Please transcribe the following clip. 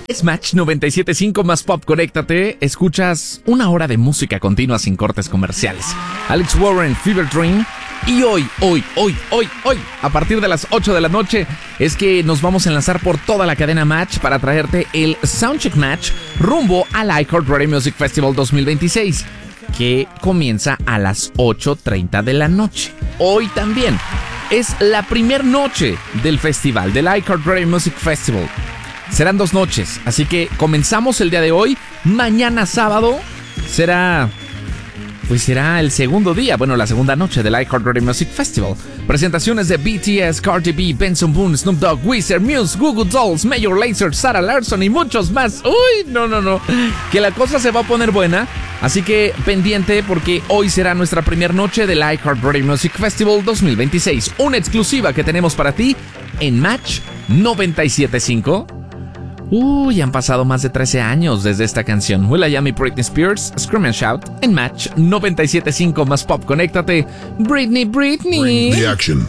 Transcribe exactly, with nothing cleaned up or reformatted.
Es Match noventa y siete punto cinco más Pop, conéctate. Escuchas una hora de música continua sin cortes comerciales. Alex Warren, Fever Dream. Y hoy, hoy, hoy, hoy, hoy, a partir de las ocho de la noche, es que nos vamos a enlazar por toda la cadena Match para traerte el Soundcheck Match rumbo al iHeartRadio Music Festival dos mil veintiséis, que comienza a las ocho treinta de la noche. Hoy también es la primer noche del festival, del iHeartRadio Music Festival. Serán dos noches, así que comenzamos el día de hoy. Mañana sábado será... Pues será el segundo día, bueno, la segunda noche del iHeartRadio Music Festival. Presentaciones de B T S, Cardi B, Benson Boone, Snoop Dogg, Weezer, Muse, Goo Goo Dolls, Major Lazer, Sarah Larson y muchos más. Uy, no, no, no. Que la cosa se va a poner buena. Así que pendiente porque hoy será nuestra primera noche del iHeartRadio Music Festival dos mil veintiséis. Una exclusiva que tenemos para ti en Match noventa y siete punto cinco. Uy, han pasado más de trece años desde esta canción. will.i.am y Britney Spears, Scream and Shout, en Match noventa y siete punto cinco más Pop. Conéctate, Britney, Britney. Bring the action.